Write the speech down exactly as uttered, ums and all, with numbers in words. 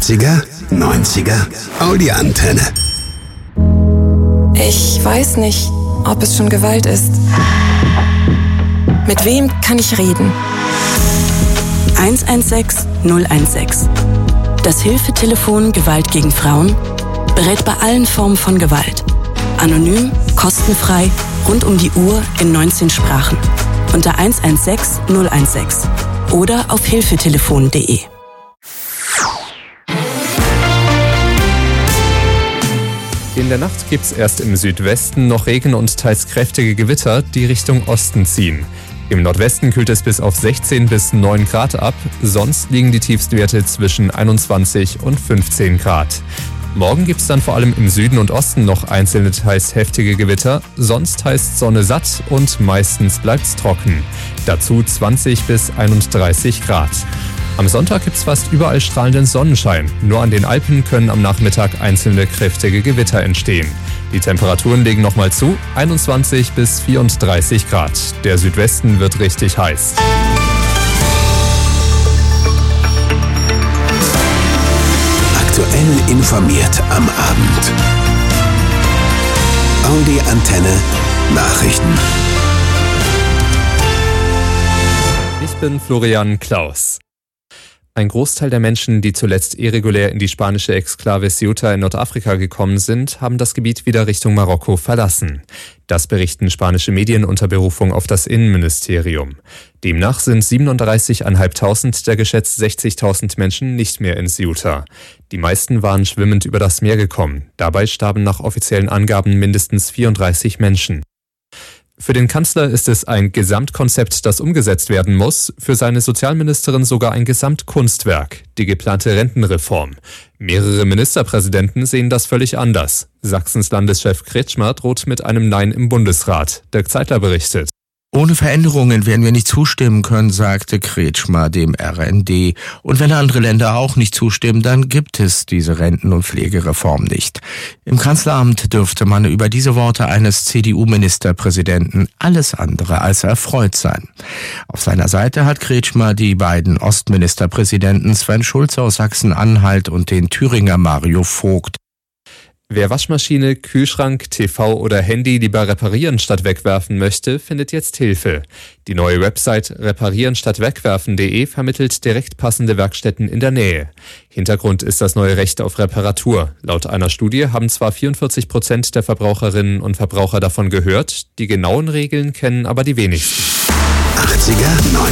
achtziger, neunziger, Audi-Antenne. Ich weiß nicht, ob es schon Gewalt ist. Mit wem kann ich reden? eins eins sechs null eins sechs. Das Hilfetelefon Gewalt gegen Frauen berät bei allen Formen von Gewalt. Anonym, kostenfrei, rund um die Uhr in neunzehn Sprachen. Unter eins eins sechs null eins sechs oder auf hilfetelefon punkt de. In der Nacht gibt's erst im Südwesten noch Regen und teils kräftige Gewitter, die Richtung Osten ziehen. Im Nordwesten kühlt es bis auf sechzehn bis neun Grad ab, sonst liegen die Tiefstwerte zwischen einundzwanzig und fünfzehn Grad. Morgen gibt's dann vor allem im Süden und Osten noch einzelne teils heftige Gewitter, sonst heißt Sonne satt und meistens bleibt's trocken. Dazu zwanzig bis einunddreißig Grad. Am Sonntag gibt's fast überall strahlenden Sonnenschein. Nur an den Alpen können am Nachmittag einzelne kräftige Gewitter entstehen. Die Temperaturen legen nochmal zu, einundzwanzig bis vierunddreißig Grad. Der Südwesten wird richtig heiß. Aktuell informiert am Abend. Audi-Antenne Nachrichten. Ich bin Florian Klaus. Ein Großteil der Menschen, die zuletzt irregulär in die spanische Exklave Ceuta in Nordafrika gekommen sind, haben das Gebiet wieder Richtung Marokko verlassen. Das berichten spanische Medien unter Berufung auf das Innenministerium. Demnach sind siebenunddreißigtausendfünfhundert der geschätzt sechzigtausend Menschen nicht mehr in Ceuta. Die meisten waren schwimmend über das Meer gekommen. Dabei starben nach offiziellen Angaben mindestens vierunddreißig Menschen. Für den Kanzler ist es ein Gesamtkonzept, das umgesetzt werden muss, für seine Sozialministerin sogar ein Gesamtkunstwerk, die geplante Rentenreform. Mehrere Ministerpräsidenten sehen das völlig anders. Sachsens Landeschef Kretschmer droht mit einem Nein im Bundesrat. Dirk Zeitler berichtet. Ohne Veränderungen werden wir nicht zustimmen können, sagte Kretschmer dem R N D. Und wenn andere Länder auch nicht zustimmen, dann gibt es diese Renten- und Pflegereform nicht. Im Kanzleramt dürfte man über diese Worte eines C D U-Ministerpräsidenten alles andere als erfreut sein. Auf seiner Seite hat Kretschmer die beiden Ostministerpräsidenten Sven Schulze aus Sachsen-Anhalt und den Thüringer Mario Vogt. Wer Waschmaschine, Kühlschrank, T V oder Handy lieber reparieren statt wegwerfen möchte, findet jetzt Hilfe. Die neue Website reparieren statt wegwerfen punkt de vermittelt direkt passende Werkstätten in der Nähe. Hintergrund ist das neue Recht auf Reparatur. Laut einer Studie haben zwar vierundvierzig Prozent der Verbraucherinnen und Verbraucher davon gehört, die genauen Regeln kennen aber die wenigsten. achtziger, neunziger